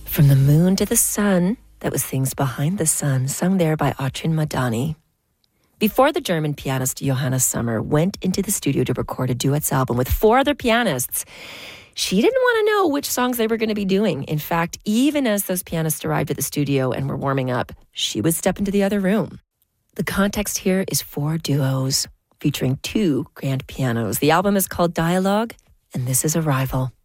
From the Moon to the Sun, that was Things Behind the Sun, sung there by Achin Madani. Before the German pianist Johanna Sommer went into the studio to record a duets album with 4 other pianists, she didn't want to know which songs they were going to be doing. In fact, even as those pianists arrived at the studio and were warming up, she would step into the other room. The context here is 4 duos featuring 2 grand pianos. The album is called Dialogue, and this is Arrival.